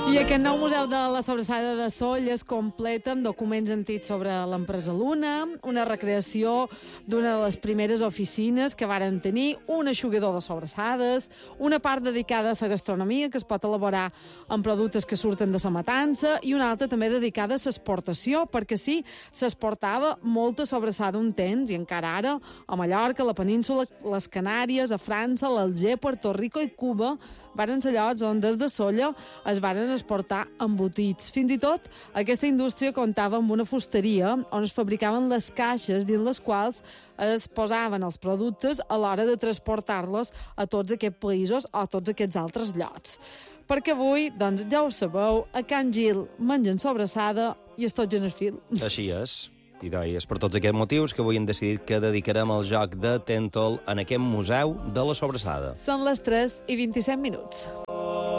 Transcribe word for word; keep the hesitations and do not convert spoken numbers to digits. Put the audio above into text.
I aquest nou museu de la Sobrassada de Soll es completa amb documents antics sobre l'empresa Luna, una recreació d'una de les primeres oficines que varen tenir, un eixugador de sobrassades, una part dedicada a la gastronomia, que es pot elaborar amb productes que surten de la matança, i una altra també dedicada a l'exportació, perquè sí, s'exportava molta sobrassada un temps, i encara ara, a Mallorca, a la península, les Canàries, a França, l'Alger, Puerto Rico i Cuba, varen ser llocs on des de Solla es varen exportar embotits. Fins i tot, aquesta indústria comptava amb una fusteria on es fabricaven les caixes dins les quals es posaven els productes a l'hora de transportar-los a tots aquests països o a tots aquests altres llocs. Perquè avui, doncs ja ho sabeu, a Can Gil mengen sobrassada i es tot en el fil. Així és. I doncs, és per tots aquests motius que avui hem decidit que dedicarem el joc de Tentol en aquest museu de la sobrassada. Són les tres i vint-i-set minuts.